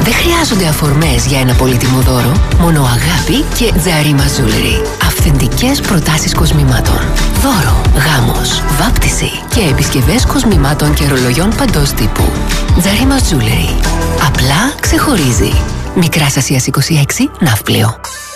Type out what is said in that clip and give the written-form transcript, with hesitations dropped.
Δεν χρειάζονται αφορμές για ένα πολύτιμο δώρο, μόνο αγάπη και Τζαρίμα Jewelry. Αυθεντικές προτάσεις κοσμημάτων. Δώρο, γάμος, βάπτιση και επισκευές κοσμημάτων και ρολογιών παντός τύπου. Τζαρίμα Jewelry. Απλά ξεχωρίζει. Μικράς Ασίας 26, Ναύπλιο.